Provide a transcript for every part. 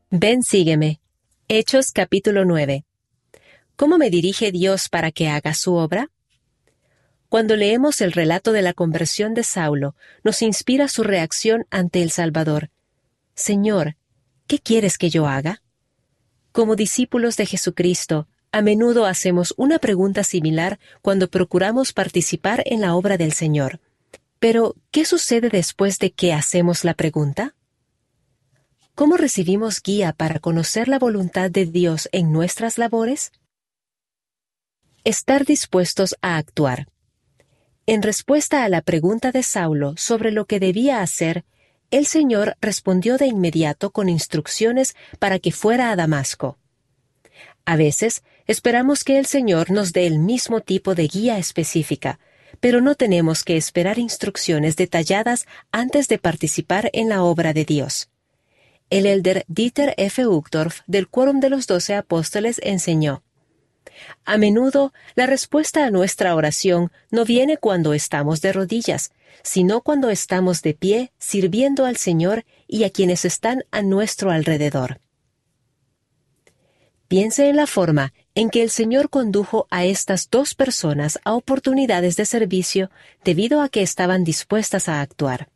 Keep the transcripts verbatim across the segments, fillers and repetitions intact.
Ven, sígueme. Hechos capítulo nueve. ¿Cómo me dirige Dios para que haga su obra? Cuando leemos el relato de la conversión de Saulo, nos inspira su reacción ante el Salvador. Señor, ¿qué quieres que yo haga? Como discípulos de Jesucristo, a menudo hacemos una pregunta similar cuando procuramos participar en la obra del Señor. Pero, ¿qué sucede después de que hacemos la pregunta? ¿Cómo recibimos guía para conocer la voluntad de Dios en nuestras labores? Estar dispuestos a actuar. En respuesta a la pregunta de Saulo sobre lo que debía hacer, el Señor respondió de inmediato con instrucciones para que fuera a Damasco. A veces, esperamos que el Señor nos dé el mismo tipo de guía específica, pero no tenemos que esperar instrucciones detalladas antes de participar en la obra de Dios. El elder Dieter F. Uchtdorf del Quórum de los Doce Apóstoles enseñó: a menudo, la respuesta a nuestra oración no viene cuando estamos de rodillas, sino cuando estamos de pie sirviendo al Señor y a quienes están a nuestro alrededor. Piense en la forma en que el Señor condujo a estas dos personas a oportunidades de servicio debido a que estaban dispuestas a actuar.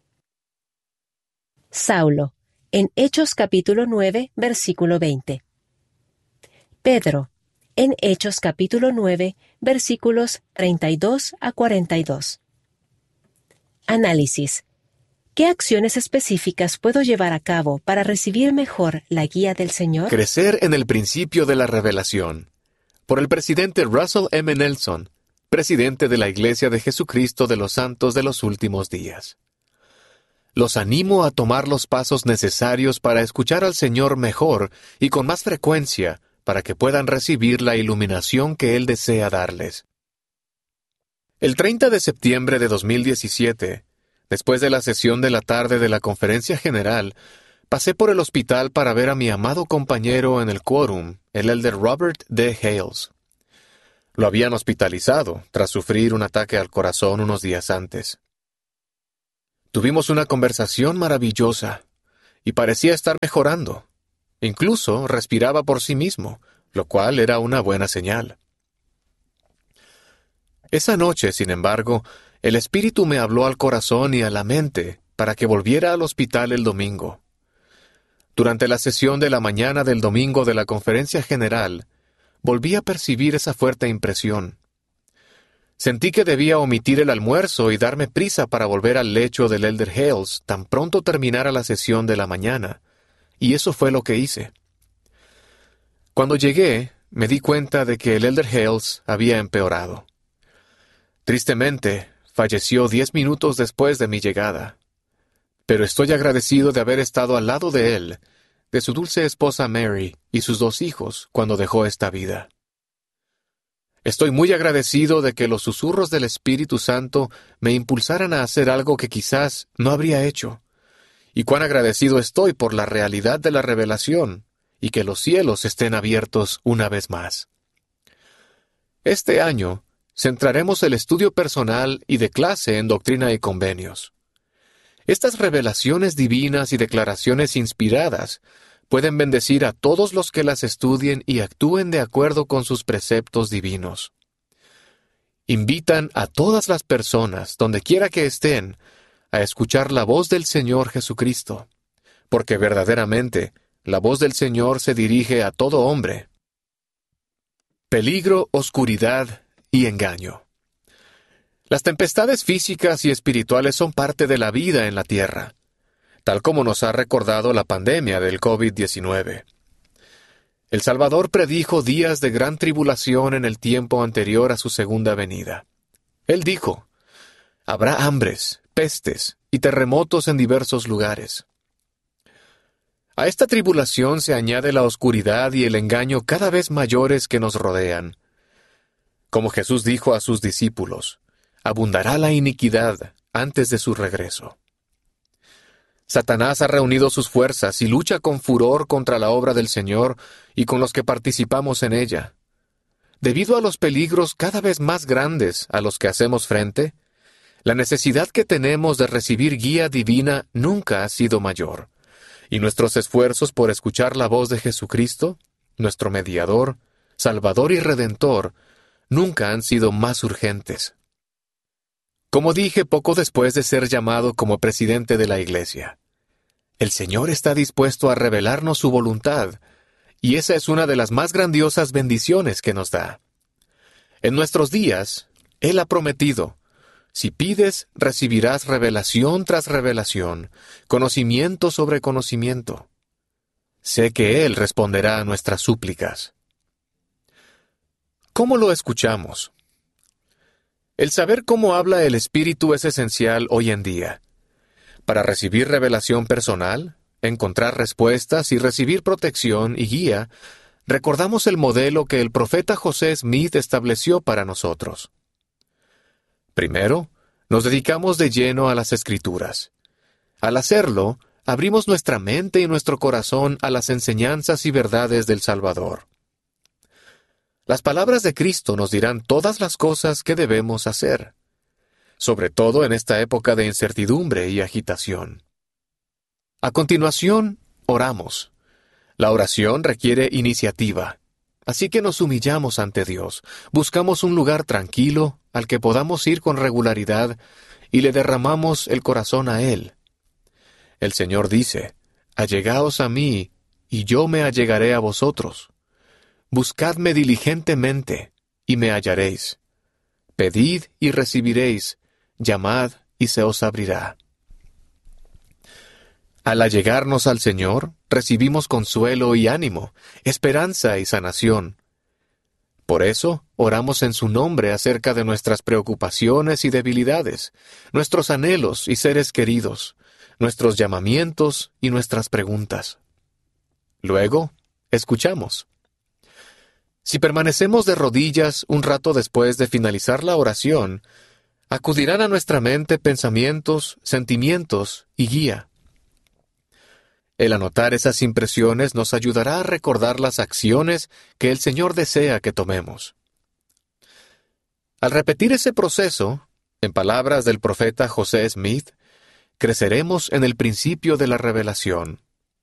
Saulo, en Hechos capítulo nueve, versículo veinte. Pedro, en Hechos capítulo nueve, versículos treinta y dos a cuarenta y dos. Análisis. ¿Qué acciones específicas puedo llevar a cabo para recibir mejor la guía del Señor? Crecer en el principio de la revelación. Por el presidente Russell M. Nelson, presidente de la Iglesia de Jesucristo de los Santos de los Últimos Días. Los animo a tomar los pasos necesarios para escuchar al Señor mejor y con más frecuencia, para que puedan recibir la iluminación que Él desea darles. El treinta de septiembre de dos mil diecisiete, después de la sesión de la tarde de la Conferencia General, pasé por el hospital para ver a mi amado compañero en el quórum, el elder Robert D. Hales. Lo habían hospitalizado tras sufrir un ataque al corazón unos días antes. Tuvimos una conversación maravillosa y parecía estar mejorando. Incluso respiraba por sí mismo, lo cual era una buena señal. Esa noche, sin embargo, el Espíritu me habló al corazón y a la mente para que volviera al hospital el domingo. Durante la sesión de la mañana del domingo de la Conferencia General, volví a percibir esa fuerte impresión. Sentí que debía omitir el almuerzo y darme prisa para volver al lecho del elder Hales tan pronto terminara la sesión de la mañana. Y eso fue lo que hice. Cuando llegué, me di cuenta de que el elder Hales había empeorado. Tristemente, falleció diez minutos después de mi llegada. Pero estoy agradecido de haber estado al lado de él, de su dulce esposa Mary y sus dos hijos cuando dejó esta vida. Estoy muy agradecido de que los susurros del Espíritu Santo me impulsaran a hacer algo que quizás no habría hecho. Y cuán agradecido estoy por la realidad de la revelación, y que los cielos estén abiertos una vez más. Este año, centraremos el estudio personal y de clase en Doctrina y Convenios. Estas revelaciones divinas y declaraciones inspiradas pueden bendecir a todos los que las estudien y actúen de acuerdo con sus preceptos divinos. Invitan a todas las personas, donde quiera que estén, a escuchar la voz del Señor Jesucristo, porque verdaderamente la voz del Señor se dirige a todo hombre. Peligro, oscuridad y engaño. Las tempestades físicas y espirituales son parte de la vida en la tierra, tal como nos ha recordado la pandemia del COVID diecinueve. El Salvador predijo días de gran tribulación en el tiempo anterior a su segunda venida. Él dijo: habrá hambres, pestes y terremotos en diversos lugares. A esta tribulación se añade la oscuridad y el engaño cada vez mayores que nos rodean. Como Jesús dijo a sus discípulos, abundará la iniquidad antes de su regreso. Satanás ha reunido sus fuerzas y lucha con furor contra la obra del Señor y con los que participamos en ella. Debido a los peligros cada vez más grandes a los que hacemos frente, la necesidad que tenemos de recibir guía divina nunca ha sido mayor, Y nuestros esfuerzos por escuchar la voz de Jesucristo, nuestro mediador, Salvador y Redentor, nunca han sido más urgentes. Como dije poco después de ser llamado como presidente de la Iglesia, el Señor está dispuesto a revelarnos su voluntad, y esa es una de las más grandiosas bendiciones que nos da. En nuestros días, Él ha prometido: si pides, recibirás revelación tras revelación, conocimiento sobre conocimiento. Sé que Él responderá a nuestras súplicas. ¿Cómo lo escuchamos? El saber cómo habla el Espíritu es esencial hoy en día. Para recibir revelación personal, encontrar respuestas y recibir protección y guía, recordamos el modelo que el profeta José Smith estableció para nosotros. Primero, nos dedicamos de lleno a las Escrituras. Al hacerlo, abrimos nuestra mente y nuestro corazón a las enseñanzas y verdades del Salvador. Las palabras de Cristo nos dirán todas las cosas que debemos hacer, sobre todo en esta época de incertidumbre y agitación. A continuación, oramos. La oración requiere iniciativa, así que nos humillamos ante Dios, buscamos un lugar tranquilo al que podamos ir con regularidad y le derramamos el corazón a Él. El Señor dice: allegaos a mí, y yo me allegaré a vosotros. Buscadme diligentemente, y me hallaréis. Pedid y recibiréis, llamad y se os abrirá. Al allegarnos al Señor, recibimos consuelo y ánimo, esperanza y sanación. Por eso, oramos en su nombre acerca de nuestras preocupaciones y debilidades, nuestros anhelos y seres queridos, nuestros llamamientos y nuestras preguntas. Luego, escuchamos. Si permanecemos de rodillas un rato después de finalizar la oración, acudirán a nuestra mente pensamientos, sentimientos y guía. El anotar esas impresiones nos ayudará a recordar las acciones que el Señor desea que tomemos. Al repetir ese proceso, en palabras del profeta José Smith, creceremos en el principio de la revelación.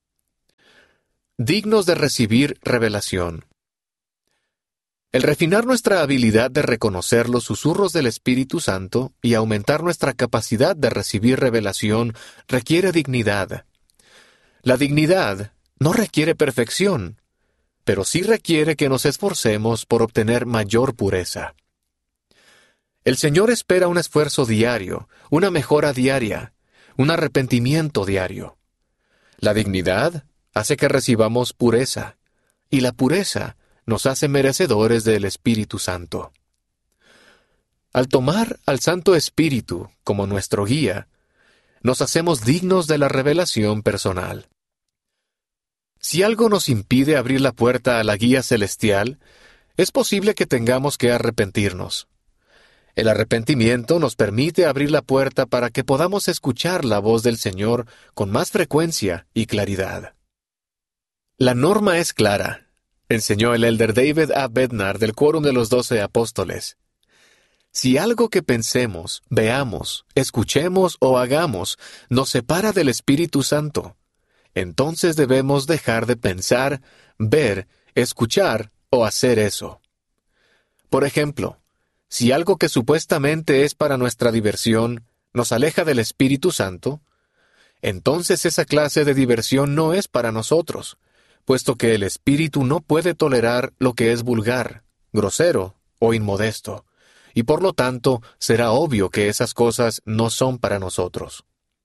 Dignos de recibir revelación. El refinar nuestra habilidad de reconocer los susurros del Espíritu Santo y aumentar nuestra capacidad de recibir revelación requiere dignidad. La dignidad no requiere perfección, pero sí requiere que nos esforcemos por obtener mayor pureza. El Señor espera un esfuerzo diario, una mejora diaria, un arrepentimiento diario. La dignidad hace que recibamos pureza, y la pureza nos hace merecedores del Espíritu Santo. Al tomar al Santo Espíritu como nuestro guía, nos hacemos dignos de la revelación personal. Si algo nos impide abrir la puerta a la guía celestial, es posible que tengamos que arrepentirnos. El arrepentimiento nos permite abrir la puerta para que podamos escuchar la voz del Señor con más frecuencia y claridad. La norma es clara, enseñó el elder David A. Bednar del Quórum de los Doce Apóstoles. Si algo que pensemos, veamos, escuchemos o hagamos nos separa del Espíritu Santo, entonces debemos dejar de pensar, ver, escuchar o hacer eso. Por ejemplo, si algo que supuestamente es para nuestra diversión nos aleja del Espíritu Santo, entonces esa clase de diversión no es para nosotros, puesto que el Espíritu no puede tolerar lo que es vulgar, grosero o inmodesto, y por lo tanto será obvio que esas cosas no son para nosotros.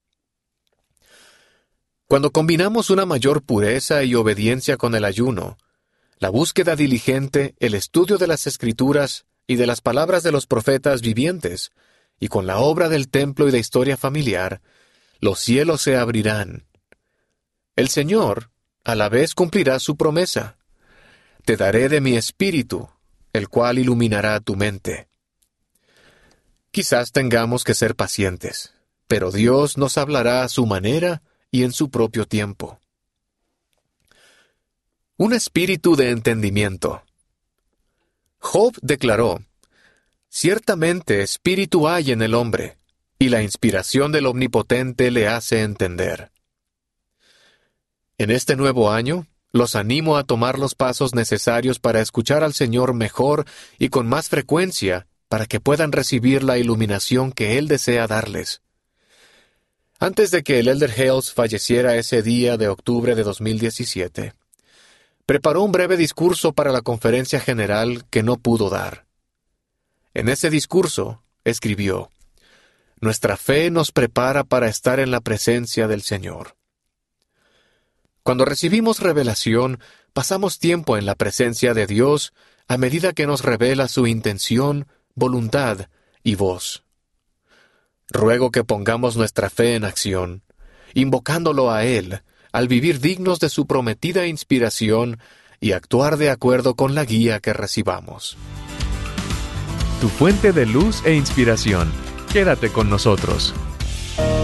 Cuando combinamos una mayor pureza y obediencia con el ayuno, la búsqueda diligente, el estudio de las Escrituras y de las palabras de los profetas vivientes, y con la obra del templo y de historia familiar, los cielos se abrirán. El Señor, a la vez, cumplirá su promesa. Te daré de mi espíritu, el cual iluminará tu mente. Quizás tengamos que ser pacientes, pero Dios nos hablará a su manera y en su propio tiempo. Un espíritu de entendimiento. Job declaró: ciertamente espíritu hay en el hombre, y la inspiración del Omnipotente le hace entender. En este nuevo año, los animo a tomar los pasos necesarios para escuchar al Señor mejor y con más frecuencia, para que puedan recibir la iluminación que Él desea darles. Antes de que el Elder Hales falleciera ese día de octubre de dos mil diecisiete, preparó un breve discurso para la conferencia general que no pudo dar. En ese discurso, escribió: «Nuestra fe nos prepara para estar en la presencia del Señor». Cuando recibimos revelación, pasamos tiempo en la presencia de Dios a medida que nos revela su intención, voluntad y voz. Ruego que pongamos nuestra fe en acción, invocándolo a Él, al vivir dignos de su prometida inspiración y actuar de acuerdo con la guía que recibamos. Tu fuente de luz e inspiración. Quédate con nosotros.